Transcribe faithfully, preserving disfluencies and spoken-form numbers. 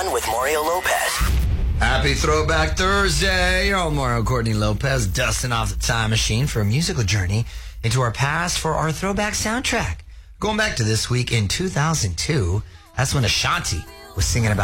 on with Mario Lopez. Happy Throwback Thursday. You're all Mario Courtney Lopez, dusting off the time machine for a musical journey into our past for our throwback soundtrack. Going back to this week in two thousand two, that's when Ashanti was singing about